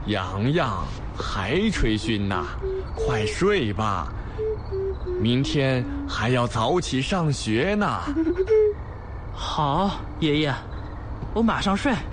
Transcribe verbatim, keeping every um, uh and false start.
洋洋，还吹嘘呐？快睡吧，明天还要早起上学呢。 好，爷爷，我马上睡。